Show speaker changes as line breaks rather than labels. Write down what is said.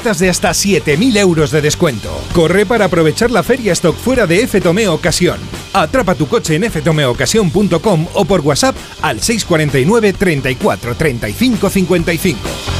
ofertas de hasta 7.000 euros de descuento. Corre para aprovechar la feria Stock Fuera de F Tomé Ocasión. Atrapa tu coche en ftomeocasión.com o por WhatsApp al 649 34 35 55.